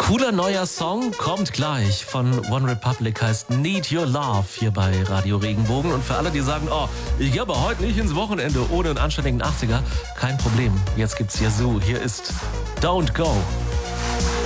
Cooler neuer Song kommt gleich von One Republic, heißt Need Your Love hier bei Radio Regenbogen. Und für alle, die sagen, oh, ich gehe aber heute nicht ins Wochenende ohne einen anständigen 80er, kein Problem. Jetzt gibt's Yazoo. Hier ist Don't Go.